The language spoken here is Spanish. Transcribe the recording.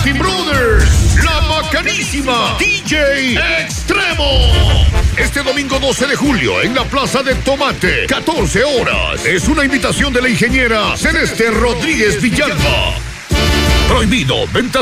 Martin Brothers, la bacanísima DJ Extremo. Este domingo 12 de julio en la Plaza de Tomate, 14 horas. Es una invitación de la ingeniera Celeste Rodríguez Villalba. Prohibido, ventas